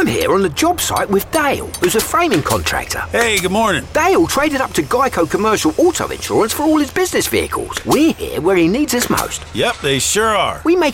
I'm here on the job site with Dale, who's a framing contractor. Hey, good morning. Dale traded up to Geico Commercial Auto Insurance for all his business vehicles. We're here where he needs us most. Yep, they sure are. We make